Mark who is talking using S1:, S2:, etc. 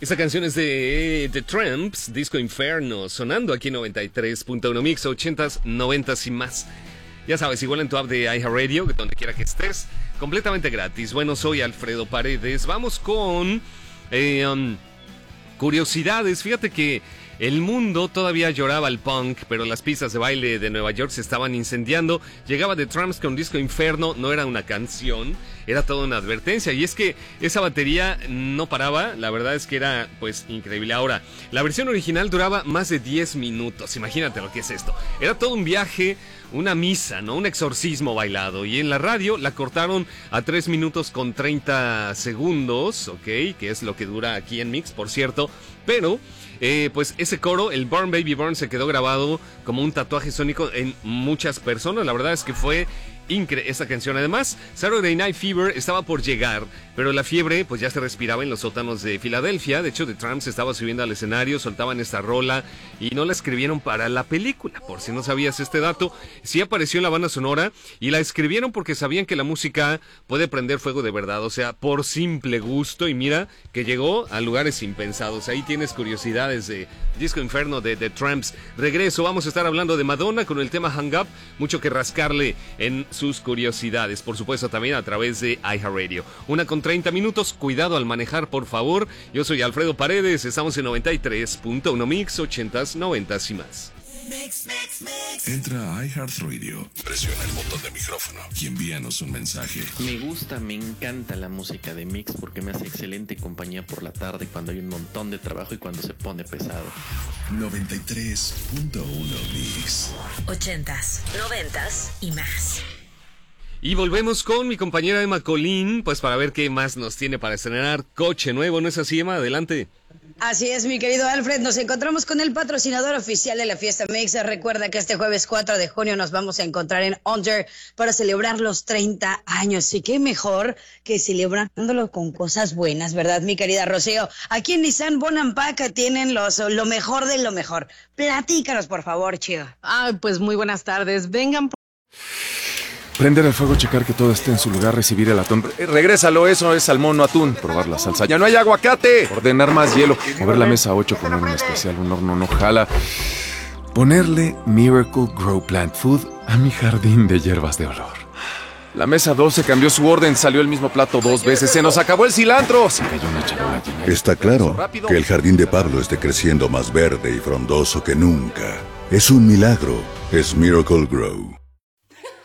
S1: Esta canción es de The Tramps, Disco Inferno, sonando aquí en 93.1 Mix, 80s, 90s y más. Ya sabes, igual en tu app de iHeartRadio, donde quiera que estés, completamente gratis. Bueno, soy Alfredo Paredes. Vamos con curiosidades. Fíjate que el mundo todavía lloraba al punk, pero las pistas de baile de Nueva York se estaban incendiando. Llegaba The Tramps con Disco Inferno, no era una canción, era toda una advertencia. Y es que esa batería no paraba, la verdad es que era pues increíble. Ahora, la versión original duraba más de 10 minutos, imagínate lo que es esto. Era todo un viaje, una misa, ¿no? Un exorcismo bailado. Y en la radio la cortaron a 3 minutos con 30 segundos, ¿ok? Que es lo que dura aquí en Mix, por cierto. Pero pues ese coro, el Burn Baby Burn, se quedó grabado como un tatuaje sónico en muchas personas. La verdad es que fue increíble esta canción. Además, Saturday Night Fever estaba por llegar, pero la fiebre pues ya se respiraba en los sótanos de Filadelfia. De hecho, The Tramps estaba subiendo al escenario, soltaban esta rola y no la escribieron para la película. Por si no sabías este dato, sí apareció en la banda sonora y la escribieron porque sabían que la música puede prender fuego de verdad, o sea, por simple gusto. Y mira que llegó a lugares impensados. Ahí tienes curiosidades de Disco Inferno de The Tramps. Regreso, vamos a estar hablando de Madonna con el tema Hang Up, mucho que rascarle en sus curiosidades, por supuesto también a través de iHeartRadio. 1:30, cuidado al manejar, por favor. Yo soy Alfredo Paredes, estamos en 93.1 Mix, 80s, 90s y más.
S2: Entra a iHeartRadio, presiona el botón de micrófono y envíanos un mensaje.
S3: Me encanta la música de Mix porque me hace excelente compañía por la tarde cuando hay un montón de trabajo y cuando se pone pesado.
S2: 93.1 Mix.
S4: 80s, 90s y más.
S1: Y volvemos con mi compañera Emma Colín, pues para ver qué más nos tiene para estrenar coche nuevo, ¿no es así, Emma? Adelante.
S5: Así es, mi querido Alfred, nos encontramos con el patrocinador oficial de la fiesta Mix. Recuerda que este jueves 4 de junio nos vamos a encontrar en Under para celebrar los 30 años. Y qué mejor que celebrándolo con cosas buenas, ¿verdad, mi querida Rocío? Aquí en Nissan Bonampak tienen lo mejor de lo mejor. Platícanos, por favor, chido.
S6: Pues muy buenas tardes. Vengan.
S7: Prender el fuego, checar que todo esté en su lugar, recibir el atún. Regrésalo, eso es salmón, no atún. Probar la salsa. ¡Ya no hay aguacate! Ordenar más hielo. Mover la mesa 8 con un especial, un horno no jala. Ponerle Miracle Grow Plant Food a mi jardín de hierbas de olor. La mesa 12 cambió su orden, salió el mismo plato 2 veces. ¡Se nos acabó el cilantro! Se cayó una charola llena.
S8: Está claro que el jardín de Pablo esté creciendo más verde y frondoso que nunca. Es un milagro. Es Miracle Grow.